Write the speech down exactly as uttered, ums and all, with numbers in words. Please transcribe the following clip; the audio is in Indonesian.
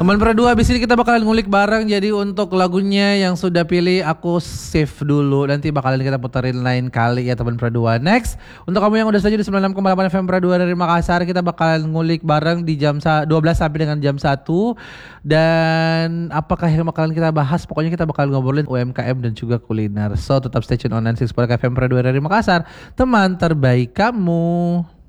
Teman berdua abis ini kita bakalan ngulik bareng. Jadi untuk lagunya yang sudah pilih aku save dulu. Nanti bakalan kita puterin lain kali ya teman berdua. Next, untuk kamu yang udah saja di sembilan puluh enam koma delapan F M Berdua dari Makassar, kita bakalan ngulik bareng di jam dua belas sampai dengan jam satu. Dan apakah yang bakalan kita bahas? Pokoknya kita bakal ngobrolin U M K M dan juga kuliner. So tetap stay tune on sembilan puluh enam F M Berdua dari Makassar, teman terbaik kamu.